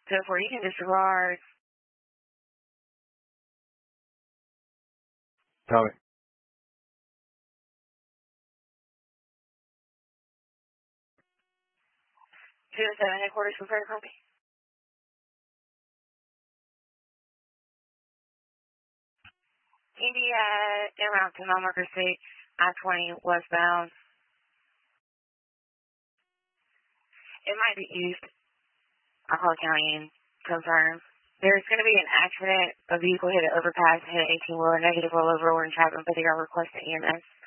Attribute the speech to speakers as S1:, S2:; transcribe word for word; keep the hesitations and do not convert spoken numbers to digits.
S1: So for you can disregard.
S2: Tommy.
S1: Two and seven headquarters for further copy. India, en route to Mount State, I twenty westbound. It might be east. I'll call county and confirm. There's going to be an accident. A vehicle hit an overpass, hit an eighteen wheeler, negative rollover, or in traffic, but they are requesting E M S.